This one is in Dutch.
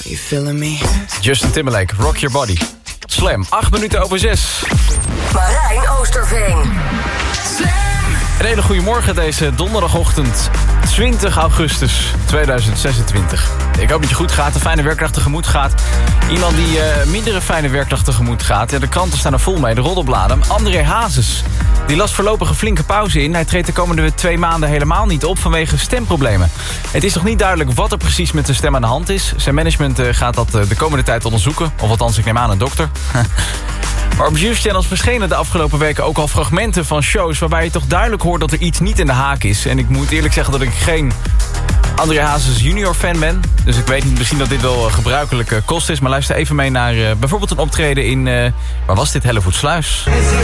You feeling me? Justin Timberlake, Rock Your Body. Slam, 8 minuten over 6. Marijn Oosterveen. Een hele goede morgen deze donderdagochtend 20 augustus 2026. Ik hoop dat je goed gaat, een fijne werkdag tegemoet gaat. Iemand die minder een fijne werkdag tegemoet gaat. Ja, de kranten staan er vol mee, de roddelbladen. André Hazes, die last voorlopig een flinke pauze in. Hij treedt de komende 2 maanden helemaal niet op vanwege stemproblemen. Het is nog niet duidelijk wat er precies met zijn stem aan de hand is. Zijn management gaat dat de komende tijd onderzoeken. Of althans, ik neem aan een dokter. Maar op nieuwschannels verschenen de afgelopen weken ook al fragmenten van shows waarbij je toch duidelijk hoort dat er iets niet in de haak is. En ik moet eerlijk zeggen dat ik geen André Hazes junior fan ben. Dus ik weet niet, misschien dat dit wel gebruikelijke kost is. Maar luister even mee naar bijvoorbeeld een optreden in, waar was dit? Hellevoetsluis.